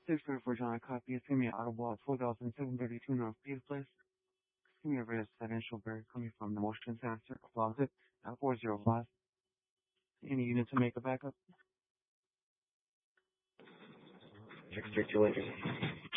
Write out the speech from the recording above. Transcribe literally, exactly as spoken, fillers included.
six three four John copy. It's gonna be audible at four thousand seven thirty two North Peter Place. It's gonna be a residential bird coming from the motion sensor closet at four zero five. Any unit to make a backup? Six three two hundred.